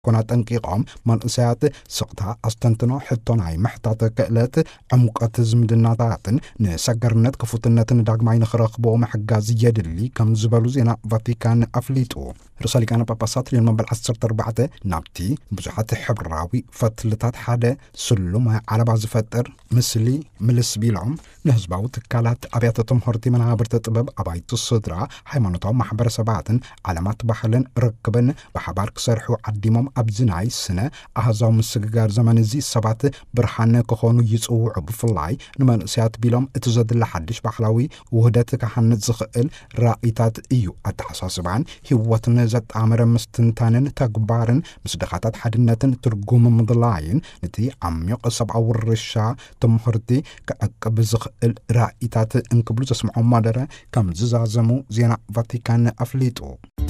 كنا تنقيقهم منقسات سقطها أستنتنو حتوناي محتاط كألات عمقات زمدناتاتن نسجرنت كفوتنتن داغماين خرقبو محجاز يدلي كم زبالو زينا فاتيكان أفليتو رسالي كان باباسات للمنبل 14 نابتي بزحات حبراوي فتلتات حدا سلوما على بعض فتر مسلي ملس بيلعم نهزباو تكالات أبيات تمهرتي من عبر تطبب أبايت الصدرة حيمانوتهم محبر سبعتن علامات بحلن ركبن بحبار كسرحو عديمهم أبزناي السنة أهزاو مسجار زمن زي سبعة برحانة كخونو يصوع بفلاي نمان سيات بيلهم اتزاد لحدش بحلاوي وهداتك حنت زخقل رائتات إيو التحساسبان هواتنا زت عمر مستنتانن تكبارن مسدخاتات حدناتن ترجوم مضلاين نتي عميق سبعة والرشا تمهرتي كأكب زخقل رائتات انكبلو تسمعوا مادرة كم زازمو زينا فاتيكان أفليتو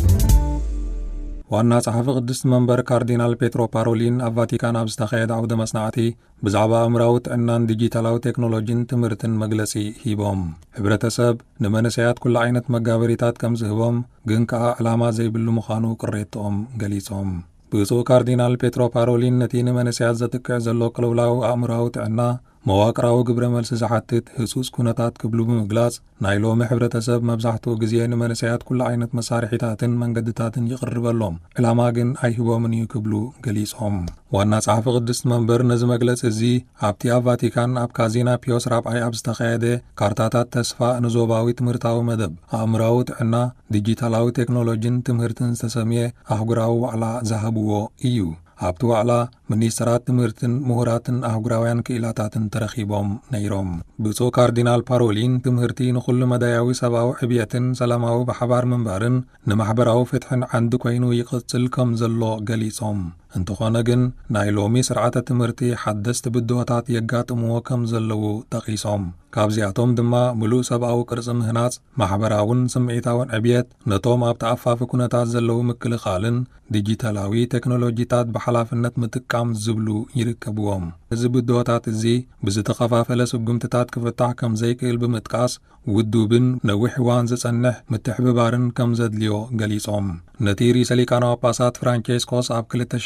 ዋና ጸሐፊ ቅድስት መንበር ካርዲናል ፔትሮ ፓሮሊን ኣብ ቫቲካን ኣብ ዝተኻየደ ዓውደ መስናዕቲ ብዛዕባ ኣእምራዊ ጥዕናን ዲጂታላዊ ቴክኖሎጂን ትምህርትን መግለጺ ሂቦም ሕብረተሰብ ንመንእሰያት ኩሉ ዓይነት መጋበሪታት ከም ዝህቦም ግን ከዓ ዕላማ ዘይብሉ ምዃኑ ቅሬቶኦም ገሊጾም ብፁዕ ካርዲናል ፔትሮ ፓሮሊን ነቲ ንመንእሰያት ዘጥቅዕ ዘሎ ቅልውላዊ ኣእምራዊ ጥዕና መዋቅራዊ ግብረ መልሲ ዝሓትት ህጹጽ ኩነታት ክብሉ ብምግላጽ ናይ ሎሚ ሕብረተሰብ መብዛሕትኡ ግዜ ንመንእሰያት ኩሉ ዓይነት መሳርሒታትን መንገድታትን ይቕርበሎም ዕላማ ግን ኣይህቦምን እዩ ክብሉ ገሊጾም ዋና ጸሓፊ ቅድስት መንበር ነዚ መግለጺ እዚ ኣብቲ ኣብ ቫቲካን ኣብ ካዚና ፒዮስ ራብዓይ ኣብ ዝተኻየደ ካርታታት ተስፋ ንዞባዊ ትምህርታዊ መደብ ኣእምራዊ ጥዕና ዲጂታላዊ ቴክኖሎጂን ትምህርትን ዝተሰምየ ኣህጉራዊ ዋዕላ ዝሃብዎ እዩ ኣብቲ ዋዕላ ሚኒስትራት ትምህርትን ምሁራትን ኣህጉራውያን ክኢላታትን ተረኺቦም ነይሮም ብፁዕ ካርዲናል ፓሮሊን ትምህርቲ ንኹሉ መዳያዊ ሰብኣዊ ዕብየትን ሰላማዊ ብሓባር ምንባርን ንማሕበራዊ ፍትሕን ዓንዲ ኮይኑ ይቕጽል ከም ዘሎ ገሊጾም እንተኾነ ግን ናይ ሎሚ ስርዓተ ትምህርቲ ሓደስቲ ብድሆታት የጋጥምዎ ከም ዘለዉ ጠቒሶም ካብዚኣቶም ድማ ምሉእ ሰብኣዊ ቅርጺ ምህናጽ ማሕበራውን ስምዒታውን ዕብየት ነቶም ኣብ ተኣፋፊ ኩነታት ዘለዉ ምክልኻልን ዲጂታላዊ ቴክኖሎጂታት ብሓላፍነት ምጥቃም ዝብሉ ይርከብዎም እዚ ብድሆታት እዚ ብዝተኸፋፈለ ስጉምትታት ክፍታሕ ከም ዘይክእል ብምጥቃስ ውዱብን ነዊሕ እዋን ዝጸንሕ ምትሕብባርን ከም ዘድልዮ ገሊጾም ነቲ ርእሰ ሊቃነ ጳጳሳት ፍራንቼስኮስ ኣብ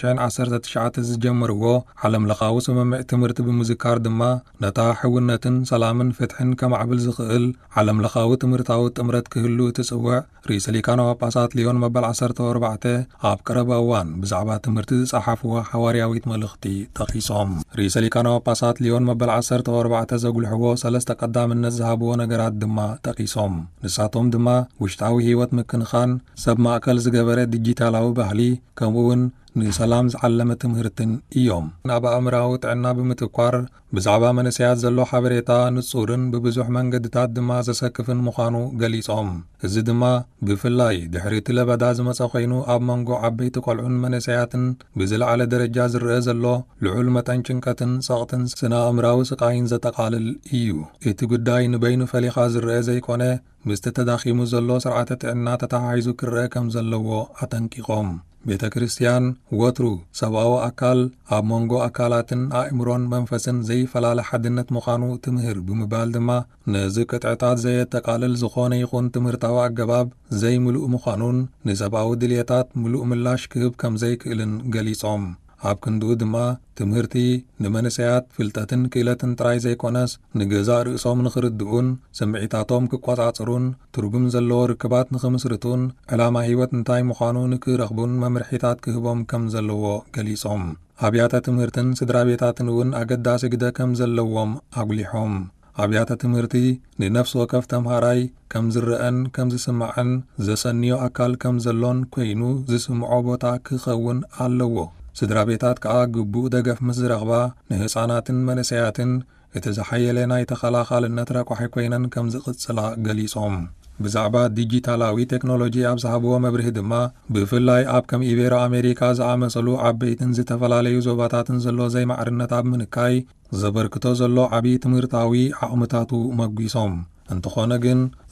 2019 ዝጀመርዎ ዓለም ለኻዊ ስምምዕ ትምህርቲ ብምዝካር ድማ ነታ ሕውነትን ሰላምን ፍትሕን ከማዕብል ዝኽእል ዓለም ለኻዊ ትምህርታዊ ጥምረት ክህሉ እትጽውዕ ርእሰ ሊቃነ ጳጳሳት ሊዮን መበል 14 ኣብ ቀረባ እዋን ብዛዕባ ትምህርቲ ዝጸሓፍዎ ሓዋርያዊት መልእኽቲ ጠቒሶም ርእሰ ሊቃነ ጳጳሳት ሊዮን መበል 14 ዘጉልሕዎ ሰለስተ ቀዳምነት ዝሃብዎ ነገራት ድማ ጠቒሶም ንሳቶም ድማ ውሽጣዊ ህይወት ምክንኻን ሰብ ማእከል ዝገበረ ዲጂታላዊ ባህሊ ከምኡውን ንሰላም ዝዓለመ ትምህርትን እዮም ናብ ኣእምራዊ ጥዕና ብምትኳር ብዛዕባ መንእሰያት ዘሎ ሓበሬታ ንጹርን ብብዙሕ መንገድታት ድማ ዘሰክፍን ምዃኑ ገሊጾም እዚ ድማ ብፍላይ ድሕሪት ለበዳ ዝመጸ ኮይኑ ኣብ መንጎ ዓበይቲ ቆልዑን መንእሰያትን ብዝለዓለ ደረጃ ዝርአ ዘሎ ልዑል መጠን ጭንቀትን ጸቕጥን ስነ ኣእምራዊ ስቃይን ዘጠቓልል እዩ እቲ ጉዳይ ንበይኑ ፈሊኻ ዝርአ ዘይኮነ ምስቲ ተዳኺሙ ዘሎ ስርዓተ ጥዕና ተተሓሒዙ ክርአ ከም ዘለዎ ኣጠንቂቖም ቤተ ክርስቲያን ወትሩ ሰብኣዊ ኣካል ኣብ መንጎ ኣካላትን ኣእምሮን መንፈስን ዘይፈላለ ሓድነት ምዃኑ ትምህር ብምባል ድማ ነዚ ቅጥዕታት ዘየጠቃልል ዝኾነ ይኹን ትምህርታዊ ኣገባብ ዘይምሉእ ምዃኑን ንሰብኣዊ ድልየታት ምሉእ ምላሽ ክህብ ከም ዘይክእልን ገሊጾም ኣብ ክንድኡ ድማ ትምህርቲ ንመንእሰያት ፍልጠትን ክእለትን ጥራይ ዘይኮነስ ንገዛእ ርእሶም ንኽርድኡን ስምዒታቶም ክቆጻጽሩን ትርጉም ዘለዎ ርክባት ንኽምስርቱን ዕላማ ህይወት እንታይ ምዃኑ ንክረኽቡን መምርሒታት ክህቦም ከም ዘለዎ ገሊጾም ኣብያተ ትምህርትን ስድራ ቤታትን እውን ኣገዳሲ ግደ ከም ዘለዎም ኣጉሊሖም ኣብያተ ትምህርቲ ንነፍሲ ወከፍ ተምሃራይ ከም ዝርአን ከም ዝስማዕን ዘሰንዮ ኣካል ከም ዘሎን ኮይኑ ዝስምዖ ቦታ ክኸውን ኣለዎ ስድራ ቤታት ከዓ ግቡእ ደገፍ ምስ ዝረኽባ ንህፃናትን መንእሰያትን እቲ ዝሓየለ ናይ ተኸላኻልነት ረቋሒ ኮይነን ከም ዝቕጽላ ገሊጾም ብዛዕባ ዲጂታላዊ ቴክኖሎጂ ኣብ ዝሃብዎ መብርሂ ድማ ብፍላይ ኣብ ከም ኢቤሮ ኣሜሪካ ዝኣመሰሉ ዓበይትን ዝተፈላለዩ ዞባታትን ዘሎ ዘይማዕርነት ኣብ ምንካይ ዘበርክቶ ዘሎ ዓብዪ ትምህርታዊ ዓቕምታቱ መጒሶም እንተኾነ ግን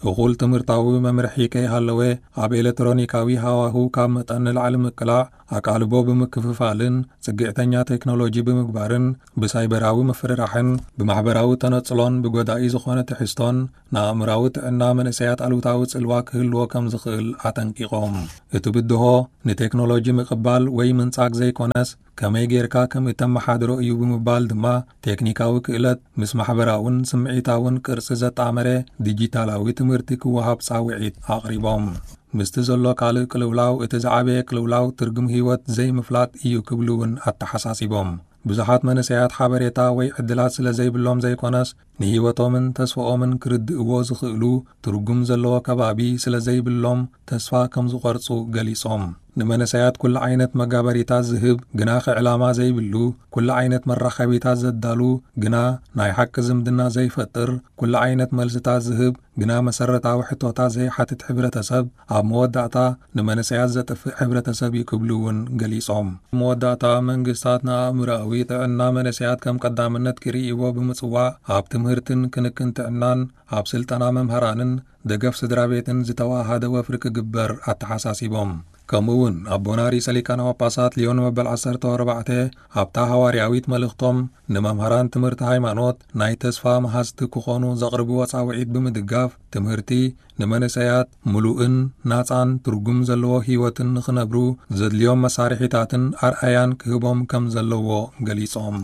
እኹል ትምህርታዊ መምርሒ ከይሃለወ ኣብ ኤሌክትሮኒካዊ ሃዋሁ ካብ መጠን ንላዕሊ ምቅላዕ ኣቃልቦ ብምክፍፋልን ጽግዕተኛ ቴክኖሎጂ ብምግባርን ብሳይበራዊ ምፍርራሕን ብማሕበራዊ ተነጽሎን ብጎዳኢ ዝኾነ ትሕዝቶን ንኣእምራዊ ጥዕና መንእሰያት ኣሉታዊ ጽልዋ ክህልዎ ከም ዝኽእል ኣጠንቂቖም እቲ ብድሆ ንቴክኖሎጂ ምቕባል ወይ ምንጻግ ዘይኮነስ ከመይ ጌርካ ከም እተመሓድሮ እዩ ብምባል ድማ ቴክኒካዊ ክእለት ምስ ማሕበራውን ስምዒታውን ቅርጺ ዘጣመረ ዲጂታላዊ ትምህርቲ ክወሃብ ጻውዒት ኣቕሪቦም ምስቲ ዘሎ ካልእ ቅልውላው እቲ ዝዓበየ ቅልውላው ትርጉም ህይወት ዘይምፍላጥ እዩ ክብሉውን ኣተሓሳሲቦም ብዙሓት መንእሰያት ሓበሬታ ወይ ዕድላት ስለ ዘይብሎም ዘይኮነስ ንህይወቶምን ተስፋኦምን ክርድእዎ ዝኽእሉ ትርጉም ዘለዎ ከባቢ ስለ ዘይብሎም ተስፋ ከም ዝቖርጹ ገሊጾም ንመንእሰያት ኩሉ ዓይነት መጋበሪታት ዝህብ ግና ክዕላማ ዘይብሉ ኩሉ ዓይነት መራኸቢታት ዘዳሉ ግና ናይ ሓቂ ዝምድና ዘይፈጥር ኩሉ ዓይነት መልስታት ዝህብ ግና መሰረታዊ ሕቶታት ዘይሓትት ሕብረተሰብ ኣብ መወዳእታ ንመንእሰያት ዘጥፍእ ሕብረተሰብ ይክብሉውን ገሊጾም መወዳእታ መንግስታት ንኣእምሮኣዊ ጥዕና መንእሰያት ከም ቀዳምነት ክርእይዎ ብምጽዋዕ ኣብ ትምህርትን ክንክን ጥዕናን ኣብ ስልጠና መምሃራንን ደገፍ ስድራቤትን ዝተዋሃደ ወፍሪ ክግበር ኣተሓሳሲቦም ከምኡውን ኣቦና ርእሰ ሊቃነ ጳጳሳት ሊዮን መበል 14 ኣብታ ሃዋርያዊት መልእኽቶም ንመምሃራን ትምህርቲ ሃይማኖት ናይ ተስፋ መሃዝቲ ክኾኑ ዘቕርብዎ ጻውዒት ብምድጋፍ ትምህርቲ ንመንእሰያት ምሉእን ናጻን ትርጉም ዘለዎ ህይወትን ንኽነብሩ ዘድልዮም መሳርሒታትን ኣርኣያን ክህቦም ከም ዘለዎ ገሊጾም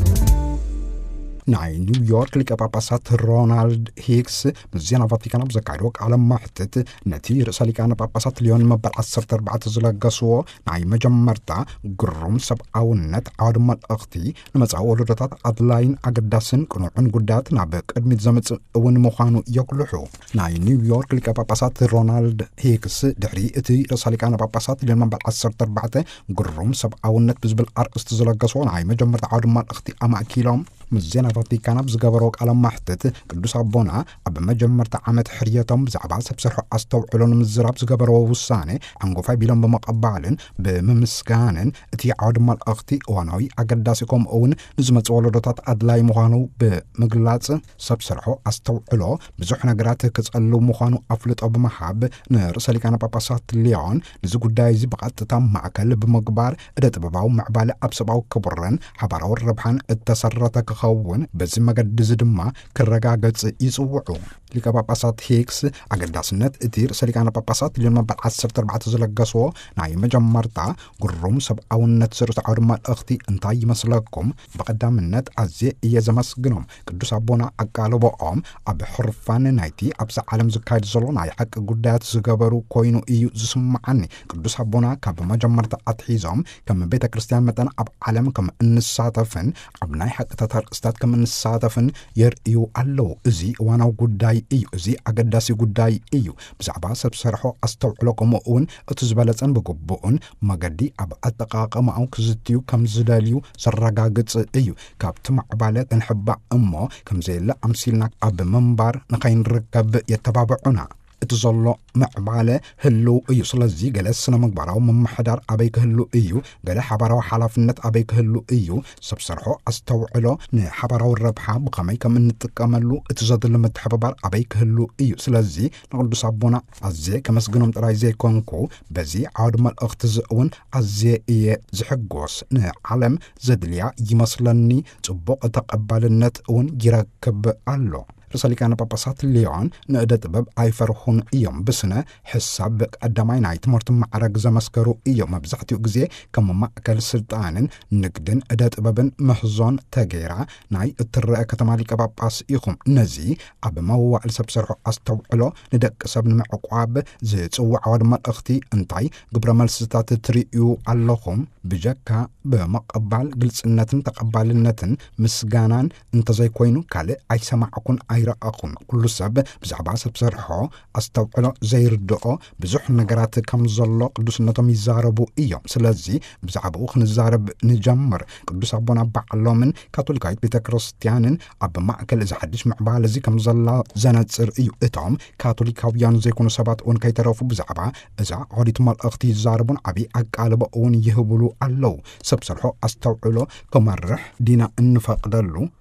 ናይ ኒውዮርክ ሊቀ ጳጳሳት ሮናልድ ሂክስ ምዝና ቫቲካን ኣብ ዘካይዶ ቃለ ማሕተት ነቲ ርእሰ ሊቃነ ጳጳሳት ሊዮን መበል 14 ዝለገስዎ ናይ መጀመርታ ግሩም ሰብኣውነት ዓውዲ መልእኽቲ ንመጻኢ ወለዶታት ኣድላይን ኣገዳስን ቅኑዕን ጉዳያት ናብ ቅድሚት ዘምጽእ እውን ምዃኑ የጉልሑ ናይ ኒውዮርክ ሊቀ ጳጳሳት ሮናልድ ሂክስ ድሕሪ እቲ ርእሰ ሊቃነ ጳጳሳት ሊዮን መበል 14 ግሩም ሰብኣውነት ብዝብል ኣርእስቲ ዝለገስዎ ናይ መጀመርታ ዓውዲ መልእኽቲ ኣማእኪሎም ምዝና ቫቲካን ኣብ ዝገበሮ ቃለ ማሕተት ቅዱስ ኣቦና ኣብ መጀመርታ ዓመት ሕርየቶም ብዛዕባ ሰብ ስርሑ ኣስተውዕሎ ንምዝራብ ዝገበረዎ ውሳኔ ዓንጎፋይ ቢሎም ብምቕባልን ብምምስጋንን እቲ ዓውዲ መልእኽቲ እዋናዊ ኣገዳሲ ከምኡውን ንዝመጽእ ወለዶታት ኣድላይ ምዃኑ ብምግላጽ ሰብ ስርሑ ኣስተውዕሎ ብዙሕ ነገራት ክጸልው ምዃኑ ኣፍልጦ ብምሃብ ንርእሰ ሊቃነ ጳጳሳት ሊዮን ነዚ ጉዳይ እዚ ብቐጥታ ማእከል ብምግባር እደ ጥበባዊ ምዕባለ ኣብ ሰብኣዊ ክቡርን ሓባራዊ ረብሓን እተሰረተ ክኸውን በዚ መገዲ እዚ ድማ ክረጋገጽ ይጽውዑ ሊቀ ጳጳሳት ሂክስ ኣገዳስነት እቲ ርእሰ ሊቃነ ጳጳሳት ሊዮን መበል 14 ዝለገስዎ ናይ መጀመርታ ግሩም ሰብኣውነት ዝርእቲ ዓውዲ መልእኽቲ እንታይ ይመስለኩም ብቐዳምነት ኣዝየ እየ ዘመስግኖም ቅዱስ ኣቦና ኣቃልቦኦም ኣብ ሕርፋን ናይቲ ኣብዛ ዓለም ዝካየድ ዘሎ ናይ ሓቂ ጉዳያት ዝገበሩ ኮይኑ እዩ ዝስማዓኒ ቅዱስ ኣቦና ካብ መጀመርታ ኣትሒዞም ከም ቤተ ክርስቲያን መጠን ኣብ ዓለም ከም እንሳተፍን ኣብ ናይ ሓቅታት ኣርእስታት ከም እንሳተፍን የርእዩ ኣለዉ እዚ እዋናዊ ጉዳይ እዩ እዚ ኣገዳሲ ጉዳይ እዩ ብዛዕባ ሰብ ስርሖ ኣስተውዕሎ ከምኡውን እቲ ዝበለጸን ብግቡእን መገዲ ኣብ ኣጠቃቅማኡ ክዝትዩ ከም ዝደልዩ ዘረጋግጽ እዩ ካብቲ ማዕባለ ክንሕባእ እሞ ከምዘየለ ኣምሲልና ኣብ ምንባር ንኸይንርከብ የተባብዑና እቲ ዘሎ ምዕባለ ህልው እዩ ስለዚ ገለ ስነ ምግባራዊ መማሕዳር ኣበይ ክህሉ እዩ ገለ ሓባራዊ ሓላፍነት ኣበይ ክህሉ እዩ ሰብ ስርሖ ኣስተውዕሎ ንሓባራዊ ረብሓ ብኸመይ ከም እንጥቀመሉ እቲ ዘድሊ ምትሕብባር ኣበይ ክህሉ እዩ ስለዚ ንቅዱስ ኣቦና ኣዝየ ከመስግኖም ጥራይ ዘይኮንኩ በዚ ዓውዲ መልእኽቲ እውን ኣዝየ እየ ዝሕጎስ ንዓለም ዘድልያ ይመስለኒ ጽቡቕ ተቐባልነት እውን ይረክብ ኣሎ ርእሰ ሊቃነ ጳጳሳት ሊዮን ንእደ ጥበብ ኣይፈርሑን እዮም ብስነ ሕሳብ ቀዳማይ ናይ ትምህርቲ ማዕረግ ዘመስከሩ እዮም መብዛሕትኡ ግዜ ከም ማእከል ስልጣንን ንግድን እደ ጥበብን ምሕዞን ተገይራ ናይ እትረአ ከተማ ሊቀ ጳጳስ ኢኹም ነዚ ኣብ መዋዕል ሰብ ስርሑ ኣስተውዕሎ ንደቂ ሰብ ንምዕቋብ ዝጽዋዕ ዓውዲ መልእኽቲ እንታይ ግብረ መልስታት ትርእዩ ኣለኹም ብጀካ በመቀባል ግልጽነትን ተቀባልነትን ምስጋናን እንተዘይኮይኑ ካልእ ኣይሰማዕኩን ኣይረኣኹን ኩሉ ሰብ ብዛዕባ ሰብ ስርሖ ኣስተውዕሎ ዘይርድኦ ብዙሕ ነገራት ከም ዘሎ ቅዱስነቶም ይዛረቡ እዮም ስለዚ ብዛዕባኡ ክንዛረብ ንጀምር ቅዱስ ኣቦና ባዕሎምን ካቶሊካዊት ቤተ ክርስቲያንን ኣብ ማእከል እዚ ሓድሽ ምዕባለ እዚ ከም ዘላ ዘነጽር እዩ እቶም ካቶሊካውያን ዘይኮኑ ሰባት እውን ከይተረፉ ብዛዕባ እዛ ዓውዲት መልእኽቲ ይዛረቡን ዓብዪ ኣቃልቦ እውን ይህብሉ ኣለው ሰብ ስርሖ ኣስተውዕሎ ከመርሕ ዲና እንፈቅደሉ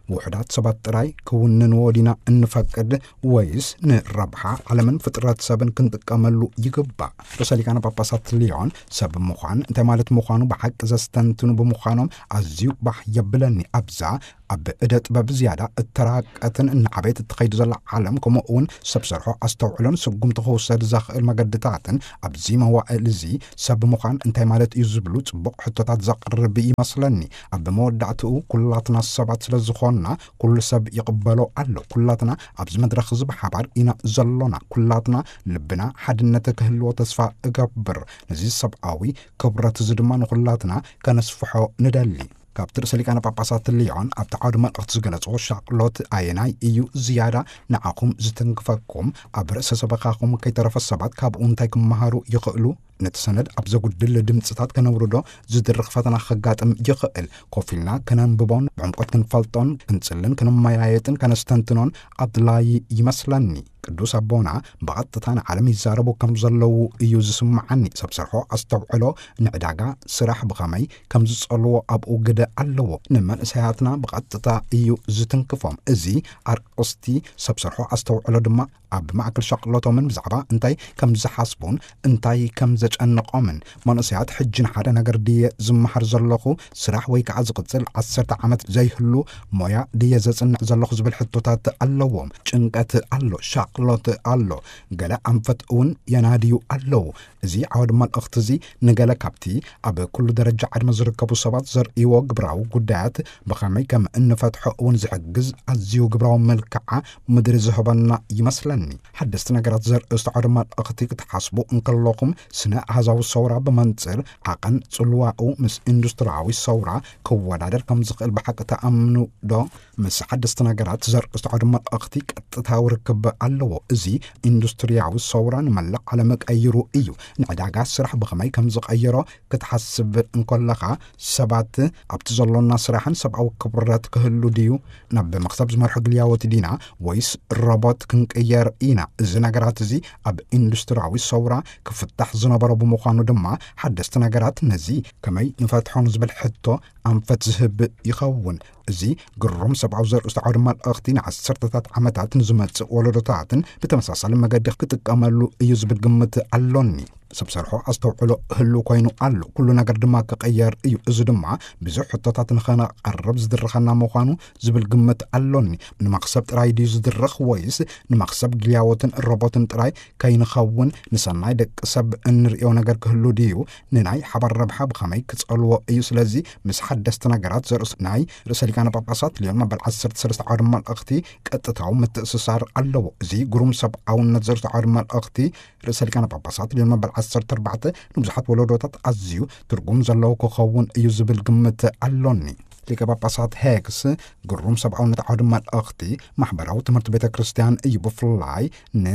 ውሕዳት ሰባት ጥራይ ክውንንዎ ዲና እንፈቅድ ወይስ ንረብሓ ዓለምን ፍጥረት ሰብን ክንጥቀመሉ ይግባእ? ርእሰ ሊቃነ ጳጳሳት ሊዮን ሰብ ምዃን እንታይ ማለት ምዃኑ ብሓቂ ዘስተንትኑ ብምዃኖም ኣዝዩ ባሕ የብለኒ። ኣብዛ ኣብ ዕደ ጥበብ ዝያዳ እተራቀትን እናዓበየት እትኸይዱ ዘላ ዓለም ከምኡ እውን ሰብ ሰርሖ ኣስተውዕሎን ስጉምቲ ክውሰድ ዘኽእል መገድታትን ኣብዚ መዋእል እዚ ሰብ ምዃን እንታይ ማለት እዩ ዝብሉ ጽቡቕ ሕቶታት ዘቕርብ ይመስለኒ። ኣብ መወዳእትኡ ኩላትና ሰባት ስለ ዝኾንና ኩሉ ሰብ ይቕበሎ ኣሎ። ኩላትና ኣብዚ መድረኽ እዚ ብሓባር ኢና ዘሎና። ኩላትና ልብና ሓድነት ክህልዎ ተስፋ እገብር። ነዚ ሰብኣዊ ክብረት እዚ ድማ ንኩላትና ከነስፍሖ ንደሊ። ካብቲ ርእሰ ሊቃነ ጳጳሳት ሊዮን ኣብቲ ዓውዲ መልእኽቲ ዝገለጾ ሻቅሎት ኣየናይ እዩ ዝያዳ ንዓኹም ዝተንክፈኩም? ኣብ ርእሰ ሰበኻኹም ከይተረፈ ሰባት ካብኡ እንታይ ክመሃሩ ይኽእሉ? ነቲ ሰነድ ኣብ ዘጉድል ድምፅታት ከነውርዶ ዝድርኽ ፈተና ከጋጥም ይኽእል። ኮፍ ኢልና ከነንብቦን ብዕምቆት ክንፈልጦን ክንጽልን ክንመያየጥን ከነስተንትኖን ኣድላይ ይመስለኒ። ቅዱስ ኣቦና ብቐጥታ ንዓለም ይዛረቡ ከም ዘለዉ እዩ ዝስምዓኒ። ሰብ ሰርሖ ኣስተውዕሎ ንዕዳጋ ስራሕ ብኸመይ ከም ዝጸልዎ ኣብኡ ግደ ኣለዎ። ንመንእሰያትና ብቐጥታ እዩ ዝትንክፎም። እዚ ኣርእስቲ ሰብ ሰርሖ ኣስተውዕሎ ድማ ኣብ ማእከል ሸቕሎቶምን ብዛዕባ እንታይ ከም ዝሓስቡን እንታይ ከም ዘጨንቆምን መንእሰያት ሕጂ ንሓደ ነገር ድየ ዝመሃር ዘለኹ ስራሕ ወይ ከዓ ዝቕጽል 10 ዓመት ዘይህሉ ሞያ ድየ ዘጽንዕ ዘለኹ ዝብል ሕቶታት ኣለዎም። ጭንቀት ኣሎ፣ ሻቅሎት ኣሎ፣ ገለ ኣንፈት እውን የናድዩ ኣለዉ። እዚ ዓውዲ መልእኽቲ እዚ ንገለ ካብቲ ኣብ ኩሉ ደረጃ ዕድመ ዝርከቡ ሰባት ዘርእይዎ ግብራዊ ጉዳያት ብኸመይ ከም እንፈትሖ እውን ዝሕግዝ ኣዝዩ ግብራዊ መልክዓ ምድሪ ዝህበና ይመስለኒ። ሓደስቲ ነገራት ዘርእስቲ ዓውዲ መልእኽቲ ክትሓስቡ እንከለኹም ስነ ኣሃዛዊ ሰውራ ብመንጽር ዓቐን ጽልዋኡ ምስ ኢንዱስትሪያዊ ሰውራ ክወዳደር ከም ዝኽእል ብሓቂ ተኣምኑ ዶ? ምስ ሓደስቲ ነገራት ዘርእስቲ ዓውዲ መልእኽቲ ቀጥታዊ ርክብ ኣለዎ። እዚ ኢንዱስትሪያዊ ሰውራ ንመላእ ዓለም ቀይሩ እዩ። ንዕዳጋ ስራሕ ብኸመይ ከም ዝቐይሮ ክትሓስብ እንከለኻ ሰባት ኣብቲ ዘሎና ስራሕን ሰብኣዊ ክብረት ክህሉ ድዩ? ናብ መክሰብ ዝመርሑ ግልያወት ዲና ወይስ ሮቦት ክንቅየር ኢና? እዚ ነገራት እዚ ኣብ ኢንዱስትሪያዊ ሰውራ ክፍታሕ ዝነበሮ ብምዃኑ ድማ ሓደስቲ ነገራት ነዚ ከመይ ንፈትሖን ዝብል ሕቶ ኣንፈት ዝህብ ይኸውን። እዚ ግሩም ሰብኣዊ ዘርእስቲ ዓውዲ መልእኽቲ ንዓሰርተታት ዓመታት ንዝመጽእ ወለዶታትን ብተመሳሳሊ መገዲ ክጥቀመሉ እዩ ዝብል ግምት ኣሎኒ። ሰብ ሰርሖ ኣስተውዕሎ ህሉ ኮይኑ ኣሎ፣ ኩሉ ነገር ድማ ክቕየር እዩ። እዚ ድማ ብዙሕ ሕቶታት ንኸነቐርብ ዝድርኸና ምዃኑ ዝብል ግምት ኣሎኒ። ንመክሰብ ጥራይ ድዩ ዝድርኽ ወይስ ንመክሰብ ግልያወትን ሮቦትን ጥራይ ከይንኸውን ንሰናይ ደቂ ሰብ እንርእዮ ነገር ክህሉ ድዩ? ንናይ ሓባር ረብሓ ብኸመይ ክጸልዎ እዩ? ስለዚ ምስ ሓደስቲ ነገራት ዘርእስ ናይ ርእሰ ሊቃነ ጳጳሳት ሊዮን መበል 13 ዓውዲ መልእኽቲ ቀጥታዊ ምትእስሳር ኣለዎ። እዚ ግሩም ሰብኣውነት ዘርእስቲ ዓውዲ መልእኽቲ ርእሰ ሊቃነ ጳጳሳት ሊዮን መበል 14 ንብዙሓት ወለዶታት ኣዝዩ ትርጉም ዘለዎ ክኸውን እዩ ዝብል ግምት ኣሎኒ። ሊቀ ጳጳሳት ሄግስ ግሩም ሰብኣውነት ዓውዲ መልእኽቲ ማሕበራዊ ትምህርቲ ቤተ ክርስቲያን እዩ። ብፍላይ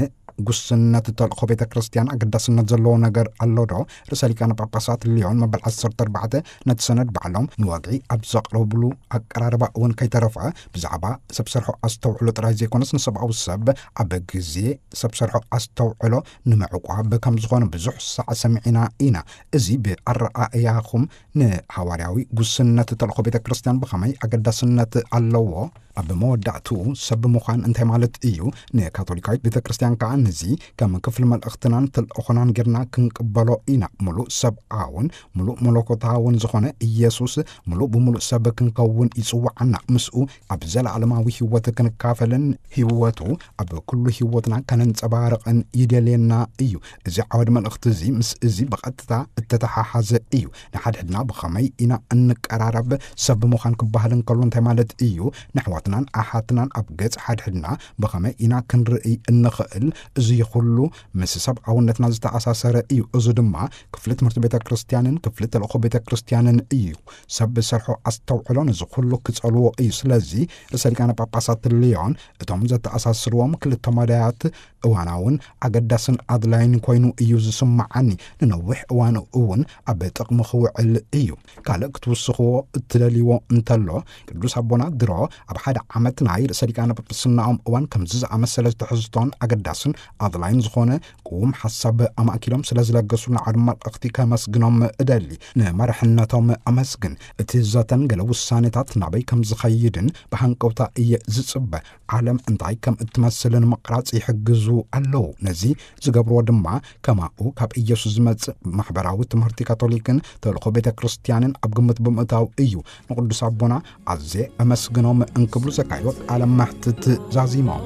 ጉስነት ተልእኮ ቤተ ክርስቲያን ኣገዳስነት ዘለዎ ነገር ኣሎ ዶ? ርእሰ ሊቃነ ጳጳሳት ሊዮን መበል 14 ነቲ ሰነድ ባዕሎም ንወግዒ ኣብ ዘቕረብሉ ኣቀራርባ እውን ከይተረፈ ብዛዕባ ሰብ ሰርሖ ኣስተውዕሎ ጥራይ ዘይኮነስ ንሰብኣዊ ሰብ ኣብ ግዜ ሰብ ሰርሖ ኣስተውዕሎ ንምዕቋብ ከም ዝኾነ ብዙሕ ሳዕ ሰሚዒና ኢና። እዚ ብኣረኣእያኹም ንሃዋርያዊ ጉስነት ተልእኮ ቤተ ክርስቲያን ብኸመይ ኣገዳስነት ኣለዎ? ኣብ መወዳእትኡ ሰብ ምዃን እንታይ ማለት እዩ? ንካቶሊካዊት ቤተ ክርስቲያን ከዓ ነዚ ከም ክፍሊ መልእኽትናን ተልእኾናን ጌርና ክንቅበሎ ኢና። ሙሉእ ሰብኣውን ሙሉእ መለኮታውን ዝኾነ ኢየሱስ ሙሉእ ብምሉእ ሰብ ክንከውን ይጽዋዓና። ምስኡ ኣብ ዘለዓለማዊ ህይወት ክንካፈልን ህይወቱ ኣብ ኩሉ ህይወትና ከነንጸባርቕን ይደልየና እዩ። እዚ ዓውዲ መልእኽቲ እዚ ምስ እዚ ብቐጥታ እተተሓሓዘ እዩ። ንሓድሕድና ብኸመይ ኢና እንቀራረብ? ሰብ ምዃን ክበሃል እንከሎ እንታይ ማለት እዩ? ንሕዋትናን ኣሓትናን ኣብ ገጽ ሓድሕድና ብኸመይ ኢና ክንርኢ እንኽእል? እዚ ኩሉ ምስ ሰብኣውነትና ዝተኣሳሰረ እዩ። እዚ ድማ ክፍሊ ትምህርቲ ቤተ ክርስቲያንን ክፍሊ ተልእኮ ቤተ ክርስቲያንን እዩ። ሰብ ሰርሖ ኣስተውዕሎ ነዚ ኩሉ ክጸልዎ እዩ። ስለዚ ርእሰ ሊቃነ ጳጳሳት ሊዮን እቶም ዘተኣሳስርዎም ክልተ መዳያት እዋናውን ኣገዳስን ኣድላይን ኮይኑ እዩ ዝስምዓኒ። ንነዊሕ እዋን እውን ኣብ ጥቕሚ ክውዕል እዩ። ካልእ ክትውስኽዎ እትደልይዎ እንተሎ ቅዱስ ኣቦና ድሮ ኣብ ሓደ ዓመት ናይ ርእሰ ሊቃነ ጵጵስናኦም እዋን ከምዚ ዝኣመሰለ ትሕዝቶን ኣገዳስን ኣድላይን ዝኾነ ቁም ሓሳብ ኣማእኪሎም ስለ ዝለገሱና ዓድማ መልእኽቲ ከመስግኖም እደሊ ንመርሕነቶም ኣመስግን እቲ ዘተን ገለ ውሳኔታት ናበይ ከም ዝኸይድን ብሃንቀውታ እየ ዝጽበ ዓለም እንታይ ከም እትመስልን መቕራጽ ይሕግዙ ኣለዉ ነዚ ዝገብርዎ ድማ ከማኡ ካብ ኢየሱስ ዝመጽእ ማሕበራዊ ትምህርቲ ካቶሊክን ተልእኮ ቤተ ክርስቲያንን ኣብ ግምት ብምእታው እዩ ንቅዱስ ኣቦና ኣዘ ኣመስግኖም እንክብሉ ዘካዮ ቃለ ማሕትት ዛዚሞም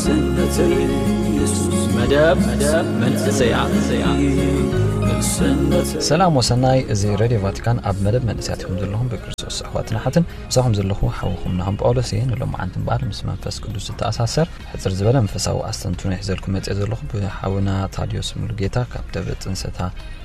ሰላም ወሰናይ እዚ ሬድዮ ቫቲካን ኣብ መደብ መንእስያትኩም ዘለኹም ብክርስቶስ ኣሕዋትና ሓትን ብሳኹም ዘለኹ ሓውኹም ናሁም ጳውሎስ እየን ሎም ዓንትን በዓል ምስ መንፈስ ቅዱስ ዝተኣሳሰር ሕፅር ዝበለ መንፈሳዊ ኣስተንቱን ይሕዘልኩም መፅእ ዘለኹ ብሓውና ታዲዮስ ሙሉጌታ ካብ ደብረ ጥንሰታ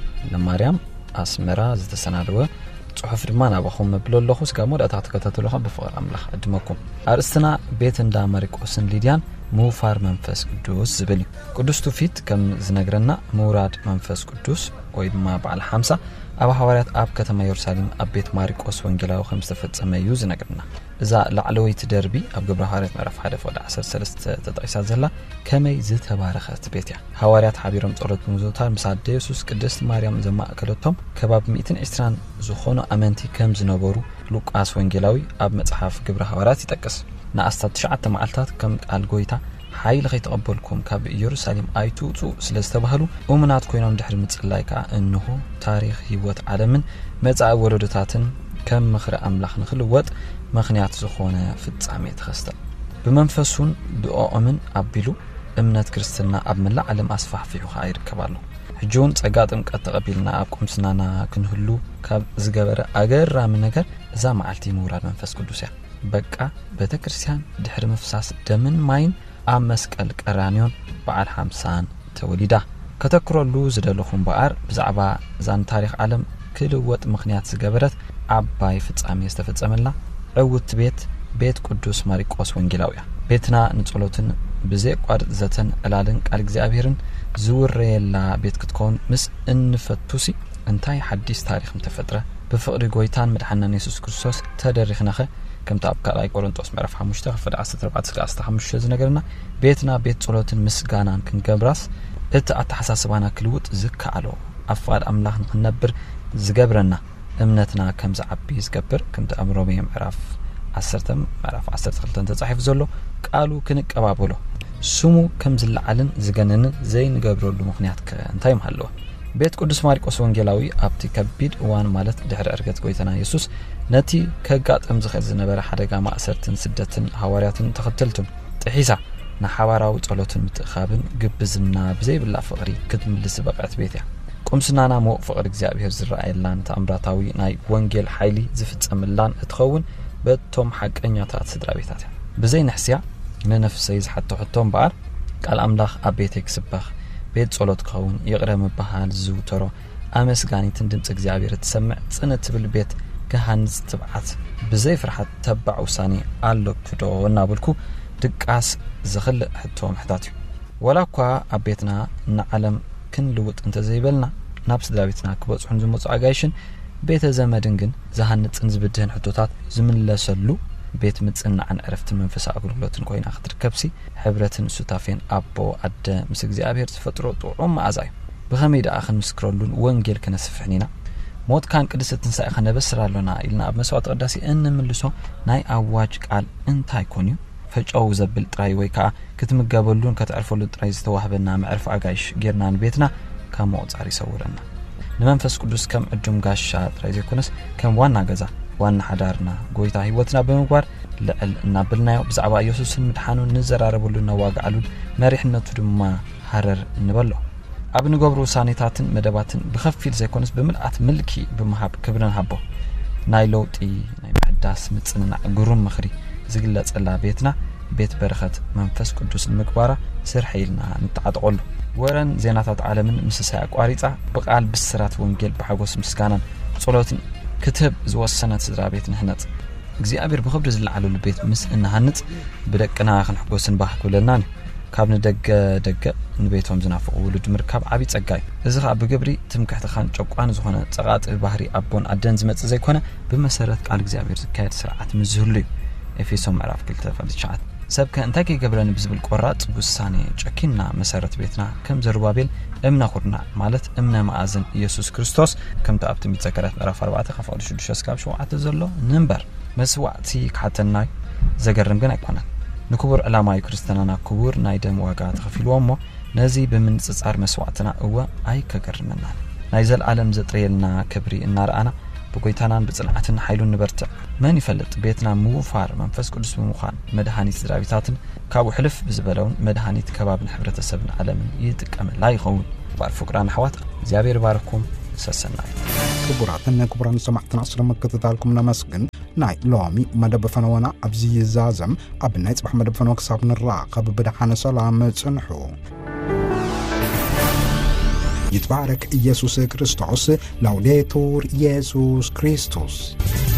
ለማርያም ኣስመራ ዝተሰናደወ ጽሑፍ ድማ ናባኹም መብሎ ኣለኹ ስጋ ሞዳታ ተከታተሉኻ ብፍቕር ኣምላኽ ዕድመኩም ኣርእስትና ቤት እንዳ ማሪቆስን ሊድያን ምውፋር መንፈስ ቅዱስ ዝብል ቅዱስ ትውፊት ከም ዝነግረና ምውራድ መንፈስ ቅዱስ ወይ ድማ በዓል 50 ኣብ ሐዋርያት ኣብ ከተማ ኢየሩሳሌም ኣብ ቤት ማሪቆስ ወንጌላዊ ከም ዝተፈጸመ እዩ ዝነግረና እዛ ላዕለወይቲ ደርቢ ኣብ ግብረ ሐዋርያት ምዕራፍ 1 ወደ 13 ተጠቂሳ ዘላ ከመይ ዝተባረኸት ቤት እያ ሐዋርያት ሓቢሮም ጸሎት ብምዝውታር ምስ ኣደ ኢየሱስ ቅድስት ማርያም ዘማእከለቶም ከባቢ 120 ዝኾኑ ኣመንቲ ከም ዝነበሩ ሉቃስ ወንጌላዊ ኣብ መጽሓፍ ግብረ ሐዋርያት ይጠቅስ ናኣስታት 9 መዓልታት ከም ቃል ጎይታ ሓይል ከይተቀበልኩም ካብ ኢየሩሳሌም ኣይትውፁ ስለዝተባህሉ እሙናት ኮይኖም ድሕሪ ምጽላይ ከዓ እንሆ ታሪኽ ህይወት ዓለምን መጻእ ወለዶታትን ከም ምኽሪ ኣምላኽ ንኽልወጥ ምኽንያት ዝኾነ ፍጻሜ ተኸስተ ብመንፈሱን ብኦኦምን ኣቢሉ እምነት ክርስትና ኣብ መላእ ዓለም ኣስፋሕፊሑ ይርከባሉ ሕጂውን ጸጋ ጥምቀት ተቐቢልና ኣብ ቁምስናና ክንህሉ ካብ ዝገበረ ኣገራሚ ነገር እዛ መዓልቲ ምውራድ መንፈስ ቅዱስ እያ በቃ ቤተ ክርስቲያን ድሕሪ ምፍሳስ ደምን ማይን ኣብ መስቀል ቀራንዮን በዓል 50 ተወሊዳ ከተክረሉ ዝደለኹም በዓር ብዛዕባ ዛን ታሪኽ ዓለም ክልወጥ ምኽንያት ዝገበረት ዓባይ ፍጻሜ ዝተፈጸመላ ዕውት ቤት ቅዱስ ማሪቆስ ወንጌላዊ ቤትና ንጸሎትን ብዘይቋርጥ ዘተን ዕላልን ቃል እግዚአብሔርን ዝውረየላ ቤት ክትኮን ምስ እንፈቱሲ እንታይ ሓዲስ ታሪኽ ምተፈጥረ ብፍቕሪ ጎይታን መድሓናን ኢየሱስ ክርስቶስ ተደሪኽነኸ ከም ታብካላይ ቆሮንቶስ ምዕራፍ 5 ክፍል 14-15 ዝነገርና ቤትና ቤት ጸሎትን ምስጋናን ክንገብራስ እቲ ኣተሓሳስባና ክልውጥ ዝከኣሎ ኣፋድ ኣምላኽ ንኽነብር ዝገብረና እምነትና ከም ዝዓቢ ዝገብር ከም ተኣምሮም ምዕራፍ 10 ምዕራፍ 12 ተጻሒፉ ዘሎ ቃሉ ክንቀባበሎ ስሙ ከም ዝለዓልን ዝገነንን ዘይንገብረሉ ምኽንያት እንታይ ማሃለዎ ቤት ቅዱስ ማሪቆስ ወንጌላዊ ኣብቲ ከቢድ እዋን ማለት ድሕሪ ዕርገት ጎይታና ኢየሱስ ነቲ ከጋጥም ዝኽእል ዝነበረ ሓደጋ ማእሰርትን ስደትን ሐዋርያትን ተኸተልቱን ጥሒሳ ንሓባራዊ ጸሎትን ምትኻብን ግብዝና ብዘይብላ ፍቕሪ ክትምልስ በቃት ቤት እያ ቁምስናና ሞቕ ፍቕሪ እግዚአብሔር ዝረኣየላን ተኣምራታዊ ናይ ወንጌል ሓይሊ ዝፍጸምላን እትኸውን በቶም ሓቀኛታት ስድራ ቤታት እያ ብዘይ ንሕስያ ንነፍሰይ ዝሓቶ ሕቶም በዓር ቃል ኣምላኽ ኣብ ቤተይ ክስበኽ ቤት ጸሎት ክኸውን ይቕረም በሃል ዝውተሮ ኣመስጋኒትን ድምፂ እግዚአብሔር ትሰምዕ ጽንት ብል ቤት ገሃንዝ ትብዓት ብዘይ ፍርሓት ተባዕ ውሳኔ ኣሎ ክዶ እናብልኩ ድቃስ ዝኽልእ ሕቶም ሕታት እዩ ወላ እኳ ኣብ ቤትና ንዓለም ክንልውጥ እንተዘይበልና ናብ ስድራ ቤትና ክበጽሑን ዝመጹ ኣጋይሽን ቤተ ዘመድን ግን ዝሃንጽን ዝብድህን ሕቶታት ዝምለሰሉ ቤት ምጽናዕን ዕረፍትን መንፈሳዊ ኣገልግሎትን ኮይና ክትርከብሲ ሕብረትን ሱታፌን ኣቦ ኣደ ምስ እግዚአብሔር ዝፈጥሮ ጥዑም መዓዛ እዩ ብኸመይ ደኣ ክንምስክረሉን ወንጌል ክነስፍሕኒና ሞት ካን ቅድስት ትንሣኤ ኸነበስራለና ኢልና ኣብ መስዋዕት ቅዳሴ እንምልሶ ናይ ኣዋጅ ቃል እንታይ ኮንዩ ፈጨው ዘብል ጥራይ ወይ ከዓ ክትምገበሉን ከተዕርፈሉን ጥራይ ዝተዋህበና መዕርፍ ኣጋይሽ ጌርናን ቤትና ካብ መቁጻር ይሰውረና ንመንፈስ ቅዱስ ከም ዕዱም ጋሻ ጥራይ ዘይኮነስ ከም ዋና ገዛ ዋና ሓዳርና ጎይታ ህይወትና ብምግባር ልዕል እናብልናዮ ብዛዕባ ኢየሱስን ምድሓኑን ንዘራረበሉን ነዋግዓሉን መሪሕነቱ ድማ ሃረር እንበሎ ኣብ ንገብሩ ውሳኔታትን መደባትን ብኸፊል ዘይኮነስ ብምልኣት ምልኪ ብምሃብ ክብረን ሃቦ ናይ ለውጢ ናይ ምሕዳስ ምጽንናዕ ግሩም ምኽሪ ዝግለጸላ ቤትና ቤት በረኸት መንፈስ ቅዱስ ንምግባራ ስርሒልና ንተዓጠቐሉ ወረን ዜናታት ዓለምን ምስሳይ ኣቋሪጻ ብቃል ብስራት ወንጌል ብሓጎስ ምስጋናን ጸሎትን ክትብ ዝወሰነት ስድራ ቤት ንህነጽ እግዚአብሔር ብኽብሪ ዝለዓለሉ ቤት ምስ እንሃንጽ ብደቅና ክንሕጎስን ባህ ክብለና ካብ ንደገ ንቤቶም ዝናፍቁ ውሉድ ምርካብ ዓቢ ጸጋይ እዚ ኸ ብግብሪ ትምክሕትኻን ጨቋን ዝኾነ ጸቓጥ ባህሪ ኣቦን ኣደን ዝመጽእ ዘይኮነ ብመሰረት ቃል እግዚአብሔር ዝካየድ ስርዓት ምዝህሉ እዩ ኤፌሶን ምዕራፍ 2:9 سبك انتاكي قبرن بزبل قرات بوساني ጨኪና መሰረት ቤትና ከም ዘሩባቤል እምና ኹርና ማለት እምና ማዕዘን ኢየሱስ ክርስቶስ ከም ተአብት የሚዘከራት ምዕራፍ 4 ከፋል 6 እስከ 7 ዘሎ ንንበር መስዋዕቲ ካተናይ ዘገርም ግን አይኮነን ንክቡር ዓላማዊ ክርስቲያናና ክቡር ናይ ደም ዋጋ ተኸፊልዎሞ ነዚ በምንጽጻር መስዋዕትና እወ አይከገርምና ናይ ዘልዓለም ዘጥሬልና ክብሪ እናራአና በቆይታናን በጽንዓትን ኃይሉን ንበርት ማን ይፈልጥ ቤትና ሙፋር መንፈስ ቅዱስ በመኻን መድኃኒት ዝራቢታትን ካብ ሕልፍ ብዝበለውን መድኃኒት ከባብን ሕብረተሰብን ዓለምን ይጥቀም ላይ ኸውን ባር ፍቅራን ሐዋት እግዚአብሔር ባርኩም ሰሰናይ ክቡራን ሰማዕትና ስለመከታተልኩም ነመስግን ናይ ሎሚ መደብ ፈነወና አብዚ ይዛዘም አብናይ ጽባሕ መደብ ፈነወ ክሳብ ንራኸብ ብድሓነ ሰላም ጽንሑ يتبارك إيسوس كريستوس لوديتور إيسوس كريستوس